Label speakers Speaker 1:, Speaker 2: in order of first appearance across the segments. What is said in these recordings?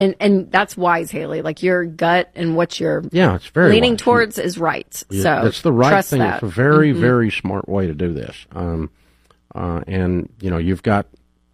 Speaker 1: And that's wise, Haley. Like your gut and what you're
Speaker 2: it's very
Speaker 1: leaning
Speaker 2: wise.
Speaker 1: towards is right. So
Speaker 2: it's the right
Speaker 1: trust
Speaker 2: thing.
Speaker 1: That.
Speaker 2: It's a very, very smart way to do this. And you've got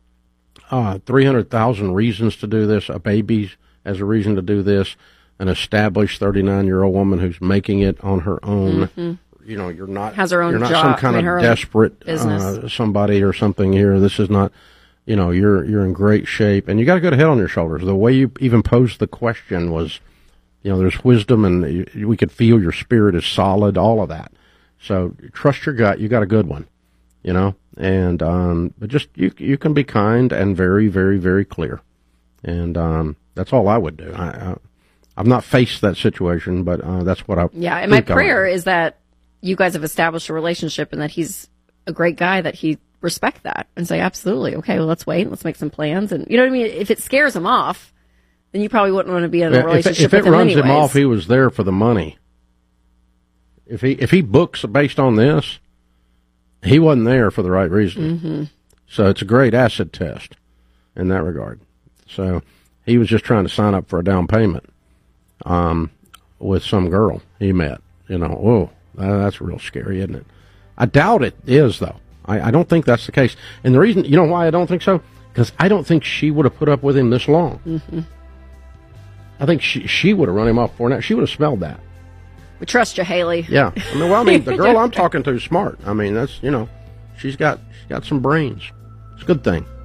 Speaker 2: 300,000 reasons to do this. A baby has a reason to do this. An established 39-year-old woman who's making it on her own. You're not
Speaker 1: has her own
Speaker 2: you're not
Speaker 1: job,
Speaker 2: some kind of desperate somebody or something here. This is not. You're in great shape, and you got a good head on your shoulders. The way you even posed the question was, there's wisdom, and we could feel your spirit is solid, all of that. So trust your gut. You got a good one, and but just you can be kind and very, very, very clear, and that's all I would do. I've not faced that situation, but that's what I
Speaker 1: and my prayer is that you guys have established a relationship and that he's a great guy, that he respect that and say, absolutely, okay, well, let's wait, let's make some plans. And you know what I mean? If it scares him off, then you probably wouldn't want to be in a relationship
Speaker 2: if it
Speaker 1: with him
Speaker 2: runs
Speaker 1: anyways.
Speaker 2: him off, he was there for the money. If he books based on this, he wasn't there for the right reason. So it's a great acid test in that regard. So he was just trying to sign up for a down payment with some girl he met. That's real scary, isn't it? I doubt it is, though. I don't think that's the case. And the reason, why I don't think so? Because I don't think she would have put up with him this long. I think she would have run him off before now. She would have smelled that.
Speaker 1: We trust you, Haley.
Speaker 2: Yeah. The girl I'm talking to is smart. That's, she's got some brains. It's a good thing.